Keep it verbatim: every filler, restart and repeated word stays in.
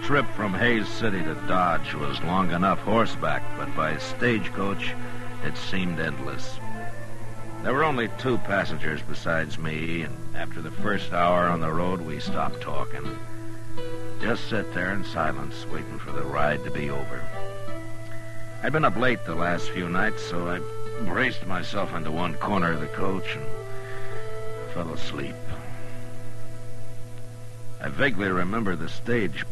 trip from Hayes City to Dodge was long enough horseback, but by stagecoach, it seemed endless. There were only two passengers besides me, and after the first hour on the road, we stopped talking. Just sit there in silence, waiting for the ride to be over. I'd been up late the last few nights, so I braced myself into one corner of the coach and fell asleep. I vaguely remember the stage